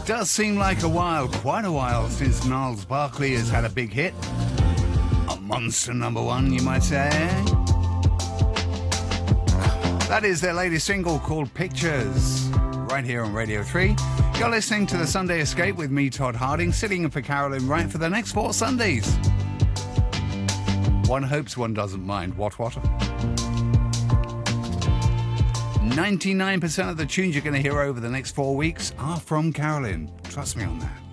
Does seem like a while, quite a while, since Gnarls Barkley has had a big hit. A monster number one, you might say. That is their latest single called Pictures, right here on Radio 3. You're listening to The Sunday Escape with me, Todd Harding, sitting in for Carolyn Wright for the next 4 Sundays. One hopes one doesn't mind. What? 99% of the tunes you're going to hear over the next 4 weeks are from Carolyn. Trust me on that.